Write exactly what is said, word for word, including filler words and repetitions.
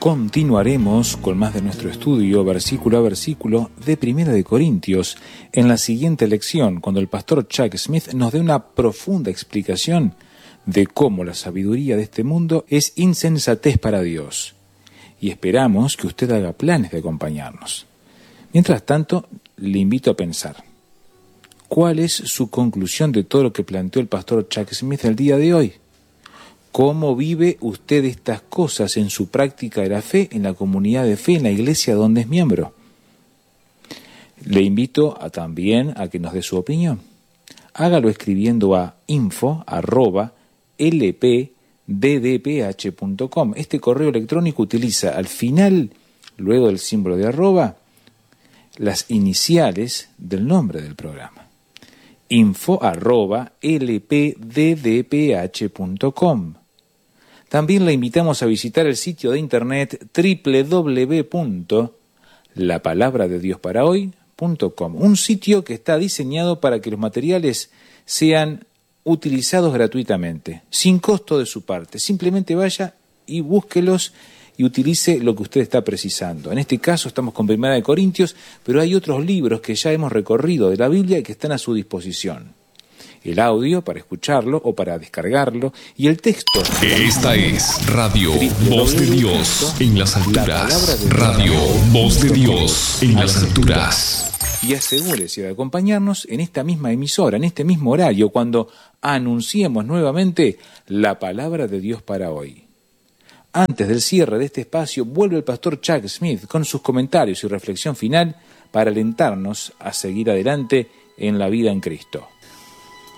Continuaremos con más de nuestro estudio, versículo a versículo, de Primera de Corintios, en la siguiente lección, cuando el pastor Chuck Smith nos dé una profunda explicación de cómo la sabiduría de este mundo es insensatez para Dios. Y esperamos que usted haga planes de acompañarnos. Mientras tanto, le invito a pensar, ¿cuál es su conclusión de todo lo que planteó el pastor Chuck Smith el día de hoy? ¿Cómo vive usted estas cosas en su práctica de la fe, en la comunidad de fe, en la iglesia donde es miembro? Le invito a, también a que nos dé su opinión. Hágalo escribiendo a info arroba l p d d p h punto com. Este correo electrónico utiliza al final, luego del símbolo de arroba, las iniciales del nombre del programa. info arroba l p d d p h punto com. También la invitamos a visitar el sitio de internet doble u doble u doble u punto la palabra de dios para hoy punto com, un sitio que está diseñado para que los materiales sean utilizados gratuitamente, sin costo de su parte. Simplemente vaya y búsquelos y utilice lo que usted está precisando. En este caso estamos con Primera de Corintios, pero hay otros libros que ya hemos recorrido de la Biblia y que están a su disposición. El audio para escucharlo o para descargarlo y el texto. Esta es Radio Voz de Dios en las alturas. Radio Voz de Dios en las alturas. Y asegúrese de acompañarnos en esta misma emisora, en este mismo horario, cuando anunciemos nuevamente la palabra de Dios para hoy. Antes del cierre de este espacio, vuelve el pastor Chuck Smith con sus comentarios y reflexión final para alentarnos a seguir adelante en la vida en Cristo.